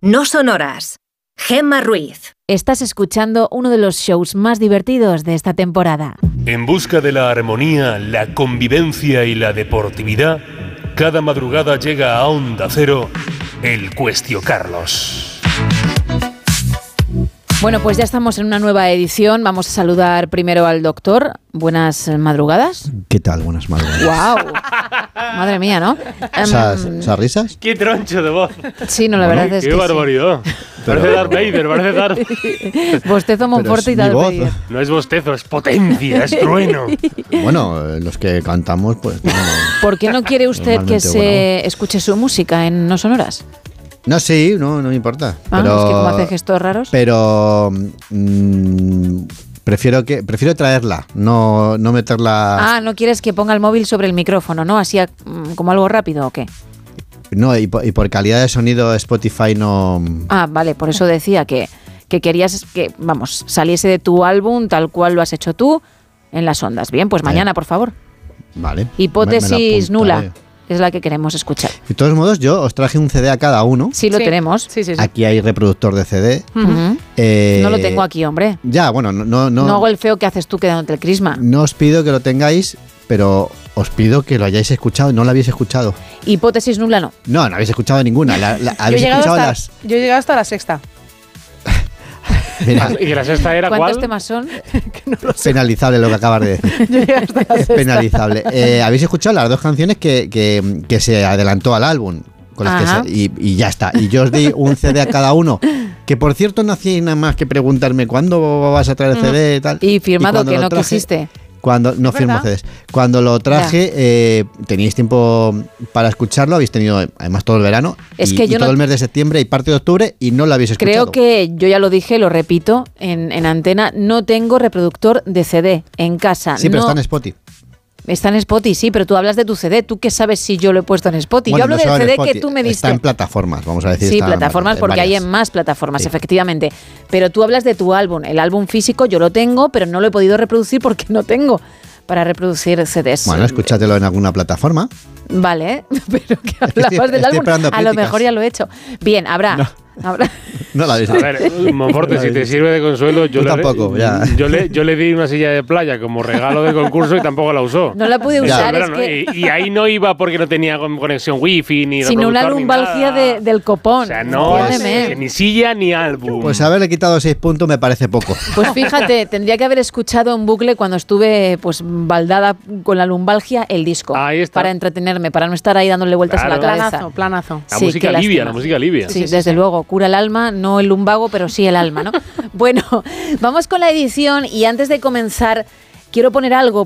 No sonoras. Gemma Ruiz. Estás escuchando uno de los shows más divertidos de esta temporada. En busca de la armonía, la convivencia y la deportividad, cada madrugada llega a Onda Cero el Cuestio Carlos. Bueno, pues ya estamos en una nueva edición. Vamos a saludar primero al doctor. Buenas madrugadas. ¿Qué tal? Buenas madrugadas. ¡Wow! Madre mía, ¿no? ¿Esas risas? ¡Qué troncho de voz! Sí, no, la verdad es que ¡Qué barbaridad! Sí. Parece Darth Vader, parece Darth... Bostezo Monforte y Darth Vader. No es bostezo, es potencia, es trueno. Bueno, los que cantamos, pues... No, ¿por qué no quiere usted que se escuche su música en No Sonoras? No, sí, no me importa. Pero, es que como hace gestos raros. Pero prefiero traerla, no meterla. ¿No quieres que ponga el móvil sobre el micrófono, no? Así como algo rápido, ¿o qué? No, y por calidad de sonido Spotify no. Vale, por eso decía que querías que, saliese de tu álbum tal cual lo has hecho tú en las ondas. Bien, pues mañana, por favor. Vale. Hipótesis nula. Es la que queremos escuchar. De todos modos, yo os traje un CD a cada uno. Sí, lo tenemos. Sí. Aquí hay reproductor de CD. Uh-huh. No lo tengo aquí, hombre. Ya, bueno, no hago el feo que haces tú quedándote el crisma. No os pido que lo tengáis, pero os pido que lo hayáis escuchado. No lo habéis escuchado. Hipótesis nula no. No habéis escuchado ninguna. ¿Habéis escuchado las? Yo he llegado hasta la sexta. Mira, ¿y la sexta era cuántos cuál? Temas son? Penalizable lo que acabas de decir. Es penalizable. ¿Habéis escuchado las dos canciones que se adelantó al álbum? Con las que y ya está. Y yo os di un CD a cada uno. Que por cierto no hacía nada más que preguntarme ¿cuándo vas a traer el CD y tal? Y firmado que no quisiste. Cuando no firmo CDs. Cuando lo traje, teníais tiempo para escucharlo, habéis tenido además todo el verano y todo el mes de septiembre y parte de octubre y no lo habéis escuchado. Creo que yo ya lo dije, lo repito en antena, no tengo reproductor de CD en casa. Sí, pero está en Spotify. Está en Spotify, sí, pero tú hablas de tu CD. ¿Tú qué sabes si yo lo he puesto en Spotify? Bueno, yo hablo del CD que tú me diste. Está en plataformas, vamos a decir. Sí, plataformas, porque hay en más plataformas, efectivamente. Pero tú hablas de tu álbum. El álbum físico yo lo tengo, pero no lo he podido reproducir porque no tengo para reproducir CDs. Bueno, escúchatelo en alguna plataforma. Vale, pero que hablabas del álbum. A lo mejor ya lo he hecho. Bien, habrá. No la habéis hecho. A ver, Monforte, si te sirve de consuelo, yo le di una silla de playa como regalo de concurso y tampoco la usó. No la pude usar. Es que... y ahí no iba porque no tenía conexión wifi ni sino una lumbalgia del copón. O sea, no, ni silla ni álbum. Pues haberle quitado 6 puntos me parece poco. Pues fíjate, tendría que haber escuchado en bucle cuando estuve baldada con la lumbalgia el disco. Ahí está. Para entretenerme, para no estar ahí dándole vueltas a la cabeza. Planazo. La música alivia. Sí, desde luego, cura el alma, no el lumbago, pero sí el alma, ¿no? Bueno, vamos con la edición y antes de comenzar quiero poner algo